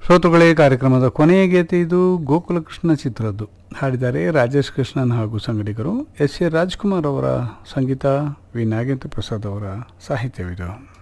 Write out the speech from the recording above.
ಶ್ರೋತೃಗಳೇ, ಕಾರ್ಯಕ್ರಮದ ಕೊನೆಯ ಗೀತೆ ಇದು ಗೋಕುಲಕೃಷ್ಣ ಚಿತ್ರದ್ದು. ಹಾಡಿದ್ದಾರೆ ರಾಜೇಶ್ ಕೃಷ್ಣನ್ ಹಾಗೂ ಸಂಗಡಿಗರು. ಎಸ್ ಎ ರಾಜ್ಕುಮಾರ್ ಅವರ ಸಂಗೀತ, ವಿ ನಾಗೇಂದ್ರ ಪ್ರಸಾದ್ ಅವರ ಸಾಹಿತ್ಯವಿದು.